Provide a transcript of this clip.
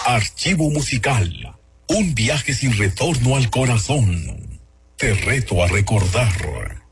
Archivo musical. Un viaje sin retorno al corazón. Te reto a recordar.